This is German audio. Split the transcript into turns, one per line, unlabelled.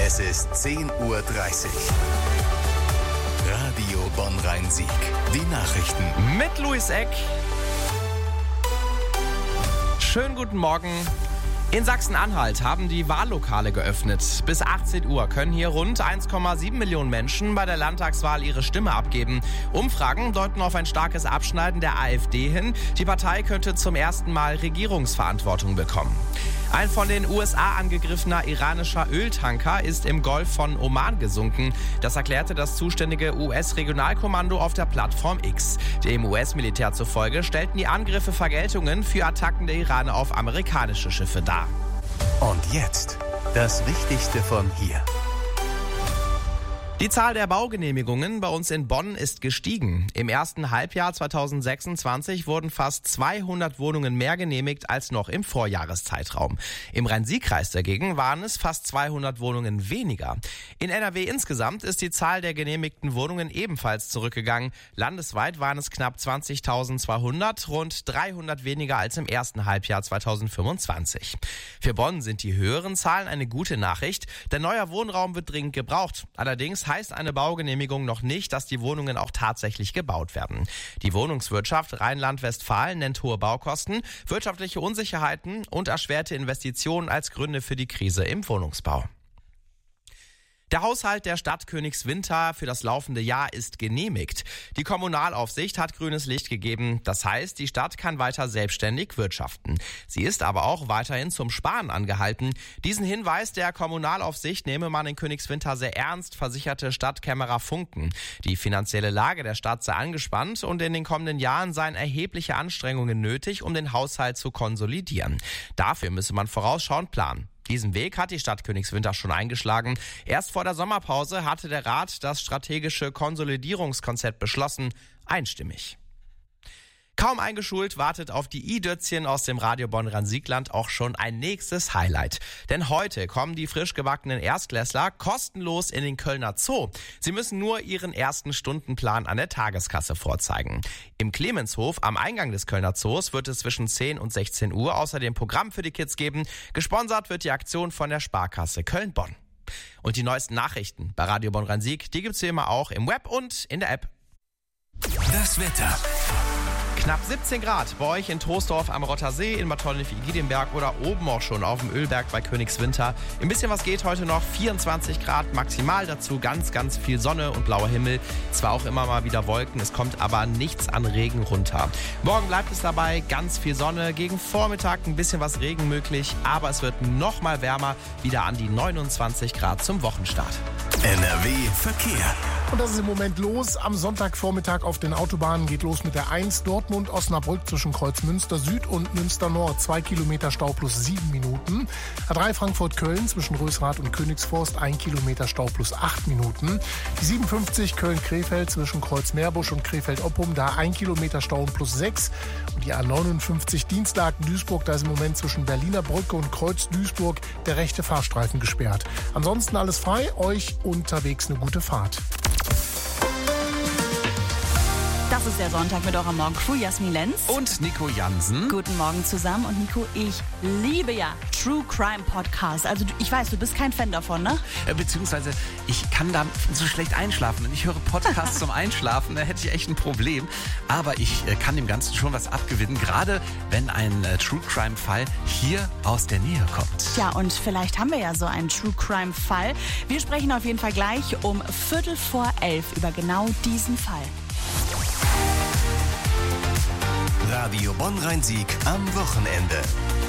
Es ist 10:30 Uhr. Radio Bonn-Rhein-Sieg. Die Nachrichten.
Mit Luis Eck. Schönen guten Morgen. In Sachsen-Anhalt haben die Wahllokale geöffnet. Bis 18 Uhr können hier rund 1,7 Millionen Menschen bei der Landtagswahl ihre Stimme abgeben. Umfragen deuten auf ein starkes Abschneiden der AfD hin. Die Partei könnte zum ersten Mal Regierungsverantwortung bekommen. Ein von den USA angegriffener iranischer Öltanker ist im Golf von Oman gesunken. Das erklärte das zuständige US-Regionalkommando auf der Plattform X. Dem US-Militär zufolge stellten die Angriffe Vergeltungen für Attacken der Iraner auf amerikanische Schiffe dar.
Und jetzt das Wichtigste von hier.
Die Zahl der Baugenehmigungen bei uns in Bonn ist gestiegen. Im ersten Halbjahr 2026 wurden fast 200 Wohnungen mehr genehmigt als noch im Vorjahreszeitraum. Im Rhein-Sieg-Kreis dagegen waren es fast 200 Wohnungen weniger. In NRW insgesamt ist die Zahl der genehmigten Wohnungen ebenfalls zurückgegangen. Landesweit waren es knapp 20.200, rund 300 weniger als im ersten Halbjahr 2025. Für Bonn sind die höheren Zahlen eine gute Nachricht, denn neuer Wohnraum wird dringend gebraucht. Allerdings heißt eine Baugenehmigung noch nicht, dass die Wohnungen auch tatsächlich gebaut werden. Die Wohnungswirtschaft Rheinland-Westfalen nennt hohe Baukosten, wirtschaftliche Unsicherheiten und erschwerte Investitionen als Gründe für die Krise im Wohnungsbau. Der Haushalt der Stadt Königswinter für das laufende Jahr ist genehmigt. Die Kommunalaufsicht hat grünes Licht gegeben. Das heißt, die Stadt kann weiter selbstständig wirtschaften. Sie ist aber auch weiterhin zum Sparen angehalten. Diesen Hinweis der Kommunalaufsicht nehme man in Königswinter sehr ernst, versicherte Stadtkämmerer Funken. Die finanzielle Lage der Stadt sei angespannt und in den kommenden Jahren seien erhebliche Anstrengungen nötig, um den Haushalt zu konsolidieren. Dafür müsse man vorausschauend planen. Diesen Weg hat die Stadt Königswinter schon eingeschlagen. Erst vor der Sommerpause hatte der Rat das strategische Konsolidierungskonzept beschlossen, einstimmig. Kaum eingeschult wartet auf die i-Dötzchen aus dem Radio Bonn-Rhein-Siegland auch schon ein nächstes Highlight. Denn heute kommen die frisch gebackenen Erstklässler kostenlos in den Kölner Zoo. Sie müssen nur ihren ersten Stundenplan an der Tageskasse vorzeigen. Im Clemenshof am Eingang des Kölner Zoos wird es zwischen 10 und 16 Uhr außerdem Programm für die Kids geben. Gesponsert wird die Aktion von der Sparkasse Köln-Bonn. Und die neuesten Nachrichten bei Radio Bonn-Rhein-Sieg, die gibt's wie immer auch im Web und in der App.
Das Wetter.
Knapp 17 Grad bei euch in Troisdorf am Rottersee, in Bad Tollenfie-Giedemberg oder oben auch schon auf dem Ölberg bei Königswinter. Ein bisschen was geht heute noch, 24 Grad maximal, dazu ganz, ganz viel Sonne und blauer Himmel. Zwar auch immer mal wieder Wolken, es kommt aber nichts an Regen runter. Morgen bleibt es dabei, ganz viel Sonne, gegen Vormittag ein bisschen was Regen möglich, aber es wird noch mal wärmer, wieder an die 29 Grad zum Wochenstart.
NRW Verkehr.
Und das ist im Moment los. Am Sonntagvormittag auf den Autobahnen geht los mit der 1 Dortmund-Osnabrück zwischen Kreuzmünster Süd und Münster Nord. 2 Kilometer Stau plus 7 Minuten. A3 Frankfurt-Köln zwischen Rösrath und Königsforst 1 Kilometer Stau plus 8 Minuten. Die 57 Köln-Krefeld zwischen Kreuz-Meerbusch und Krefeld-Oppum, da 1 Kilometer Stau und plus 6. Und die A59 Dienstlaken-Duisburg, da ist im Moment zwischen Berliner Brücke und Kreuz-Duisburg der rechte Fahrstreifen gesperrt. Ansonsten alles frei, euch unterwegs eine gute Fahrt.
Das ist der Sonntag mit eurer Morgencrew, Jasmin Lenz
und Nico Jansen.
Guten Morgen zusammen. Und Nico, ich liebe ja True Crime Podcasts. Also ich weiß, du bist kein Fan davon, ne?
Beziehungsweise ich kann da so schlecht einschlafen. Wenn ich höre Podcasts zum Einschlafen, da hätte ich echt ein Problem. Aber ich kann dem Ganzen schon was abgewinnen, gerade wenn ein True Crime Fall hier aus der Nähe kommt.
Tja, und vielleicht haben wir ja so einen True Crime Fall. Wir sprechen auf jeden Fall gleich um 11:45 über genau diesen Fall.
Radio Bonn-Rhein-Sieg am Wochenende.